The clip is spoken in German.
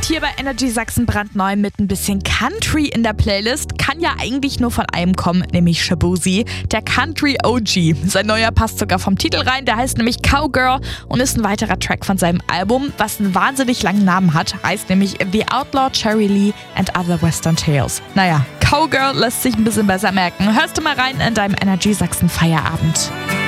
Und hier bei Energy Sachsen brandneu mit ein bisschen Country in der Playlist. Kann ja eigentlich nur von einem kommen, nämlich Shaboozey, der Country OG. Sein neuer passt sogar vom Titel rein, der heißt nämlich Cowgirl und ist ein weiterer Track von seinem Album, was einen wahnsinnig langen Namen hat. Heißt nämlich The Outlaw Cherry Lee and Other Western Tales. Naja, Cowgirl lässt sich ein bisschen besser merken. Hörst du mal rein in deinem Energy Sachsen Feierabend.